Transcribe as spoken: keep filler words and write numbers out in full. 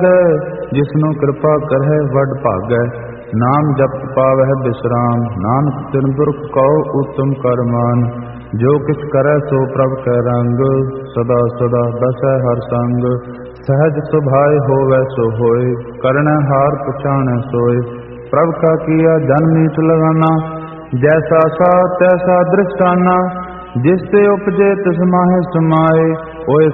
जिसनु कृपा करहै वड भागै। नाम जपत पावै बिश्राम, नानक तिन पुरख कौ उत्तम कर मान। जो किछ करੈ सो प्रभ कै रंग, सदा सदा बसै हर संग। सहज सुभाय होवै सो होय, करनै हार पछाणै सोय। प्रभ का किया जन मीत लगाना, जैसा सा तैसा दृष्टाना। जिस ते उपजे तिस माहि समाए, होय